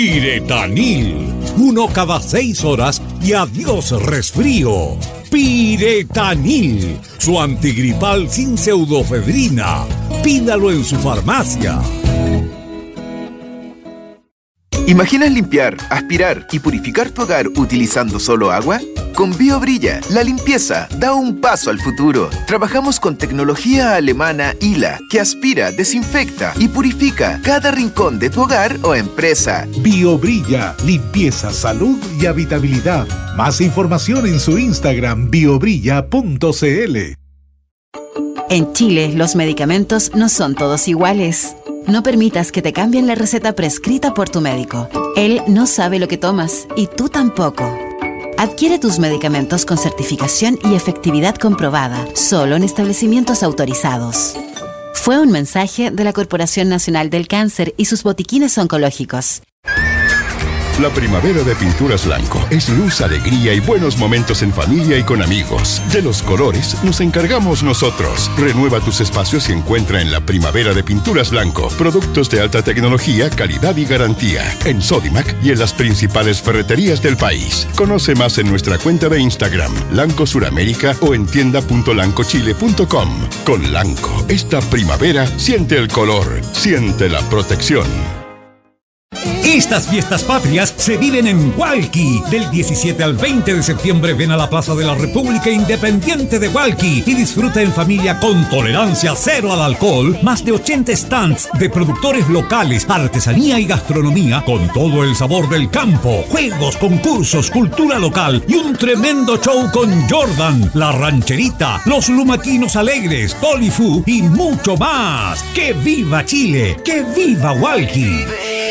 Piretanil. 1 cada 6 horas y adiós resfrío. Piretanil. Su antigripal sin pseudofedrina. Pídalo en su farmacia. ¿Imaginas limpiar, aspirar y purificar tu hogar utilizando solo agua? Con BioBrilla, la limpieza da un paso al futuro. Trabajamos con tecnología alemana ILA, que aspira, desinfecta y purifica cada rincón de tu hogar o empresa. BioBrilla, limpieza, salud y habitabilidad. Más información en su Instagram biobrilla.cl. En Chile, los medicamentos no son todos iguales. No permitas que te cambien la receta prescrita por tu médico. Él no sabe lo que tomas y tú tampoco. Adquiere tus medicamentos con certificación y efectividad comprobada, solo en establecimientos autorizados. Fue un mensaje de la Corporación Nacional del Cáncer y sus botiquines oncológicos. La primavera de Pinturas Blanco es luz, alegría y buenos momentos en familia y con amigos. De los colores nos encargamos nosotros. Renueva tus espacios y encuentra en la primavera de Pinturas Blanco productos de alta tecnología, calidad y garantía. En Sodimac y en las principales ferreterías del país. Conoce más en nuestra cuenta de Instagram, Lanco Suramérica, o en tienda.lancochile.com. Con Lanco, esta primavera siente el color, siente la protección. Estas fiestas patrias se viven en Hualqui. Del 17 al 20 de septiembre ven a la Plaza de la República Independiente de Hualqui y disfruta en familia con tolerancia cero al alcohol. Más de 80 stands de productores locales, artesanía y gastronomía con todo el sabor del campo. Juegos, concursos, cultura local y un tremendo show con Jordan, La Rancherita, Los Lumaquinos Alegres, Tolifu y mucho más. ¡Que viva Chile! ¡Que viva Hualqui!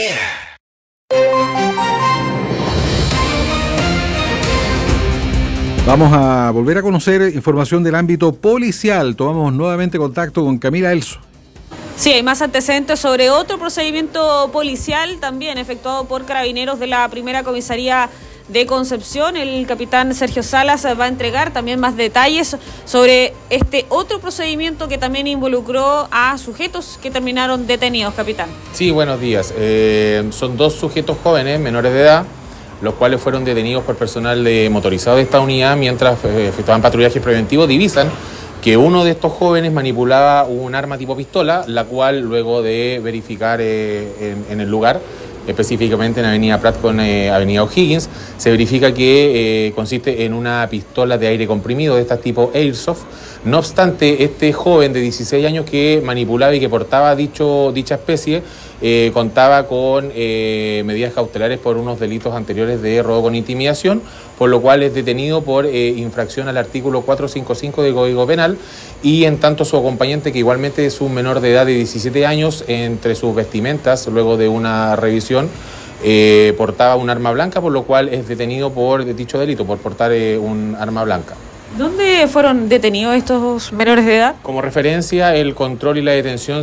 Vamos a volver a conocer información del ámbito policial. Tomamos nuevamente contacto con Camila Elso. Sí, hay más antecedentes sobre otro procedimiento policial también efectuado por carabineros de la primera comisaría de Concepción. El capitán Sergio Salas va a entregar también más detalles sobre este otro procedimiento que también involucró a sujetos que terminaron detenidos, capitán. Sí, buenos días. Son 2 sujetos jóvenes, menores de edad, los cuales fueron detenidos por personal motorizado de esta unidad mientras efectuaban patrullajes preventivos. Divisan que uno de estos jóvenes manipulaba un arma tipo pistola, la cual luego de verificar en el lugar, específicamente en Avenida Prat con Avenida O'Higgins, se verifica que consiste en una pistola de aire comprimido de estas tipo Airsoft. No obstante, este joven de 16 años que manipulaba y que portaba dicha especie contaba con medidas cautelares por unos delitos anteriores de robo con intimidación, por lo cual es detenido por infracción al artículo 455 del Código Penal, y en tanto su acompañante, que igualmente es un menor de edad de 17 años, entre sus vestimentas, luego de una revisión, portaba un arma blanca, por lo cual es detenido por dicho delito, por portar un arma blanca. ¿Dónde fueron detenidos estos menores de edad? Como referencia, el control y la detención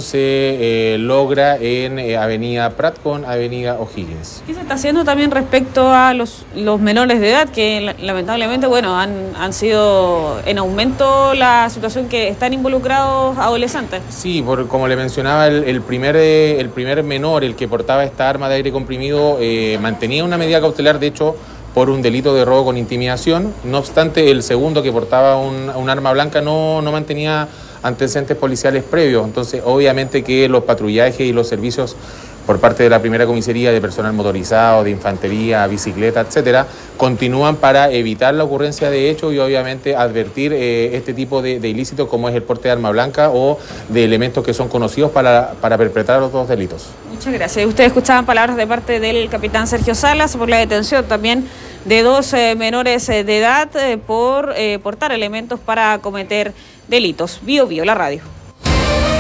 se logra en Avenida Prat con Avenida O'Higgins. ¿Qué se está haciendo también respecto a los menores de edad que lamentablemente han sido en aumento la situación que están involucrados adolescentes? Sí, como le mencionaba, el primer menor, el que portaba esta arma de aire comprimido, mantenía una medida cautelar, de hecho, por un delito de robo con intimidación. No obstante, el segundo, que portaba un arma blanca, no mantenía antecedentes policiales previos. Entonces, obviamente que los patrullajes y los servicios por parte de la primera comisaría de personal motorizado, de infantería, bicicleta, etcétera, continúan para evitar la ocurrencia de hechos y obviamente advertir este tipo de ilícitos, como es el porte de arma blanca o de elementos que son conocidos para perpetrar los 2 delitos. Muchas gracias. Ustedes escuchaban palabras de parte del capitán Sergio Salas por la detención también de 2 menores de edad por portar elementos para cometer delitos. Bio, la radio.